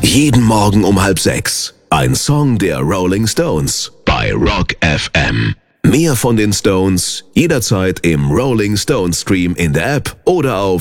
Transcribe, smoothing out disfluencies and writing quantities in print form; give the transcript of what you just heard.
Jeden Morgen um 5:30. Ein Song der Rolling Stones bei Rock FM. Mehr von den Stones jederzeit im Rolling Stones Stream in der App oder auf